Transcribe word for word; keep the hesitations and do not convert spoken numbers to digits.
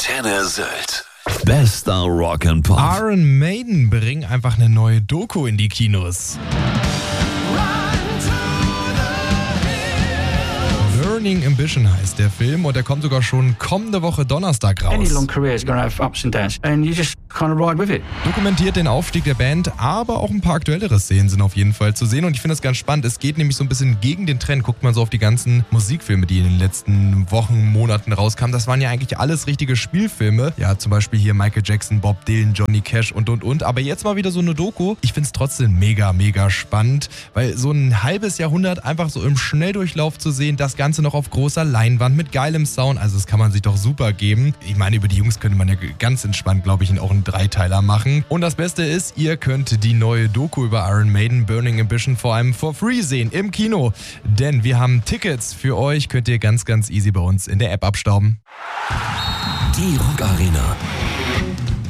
Antenne Sylt. Bester Rock'n'Pop. Iron Maiden bringen einfach eine neue Doku in die Kinos. Burning Ambition heißt der Film und der kommt sogar schon kommende Woche Donnerstag raus. Any long career is going to have ups and downs, and you just kind of ride with it. Dokumentiert den Aufstieg der Band, aber auch ein paar aktuellere Szenen sind auf jeden Fall zu sehen und ich finde das ganz spannend. Es geht nämlich so ein bisschen gegen den Trend. Guckt man so auf die ganzen Musikfilme, die in den letzten Wochen, Monaten rauskamen. Das waren ja eigentlich alles richtige Spielfilme. Ja, zum Beispiel hier Michael Jackson, Bob Dylan, Johnny Cash und und und. Aber jetzt mal wieder so eine Doku. Ich finde es trotzdem mega, mega spannend, weil so ein halbes Jahrhundert einfach so im Schnelldurchlauf zu sehen, das Ganze noch auf großer Leinwand mit geilem Sound, also das kann man sich doch super geben. Ich meine, über die Jungs könnte man ja ganz entspannt, glaube ich, auch einen Dreiteiler machen. Und das Beste ist, ihr könnt die neue Doku über Iron Maiden, Burning Ambition, vor allem for free sehen im Kino. Denn wir haben Tickets für euch, könnt ihr ganz, ganz easy bei uns in der App abstauben. Die Rock Arena.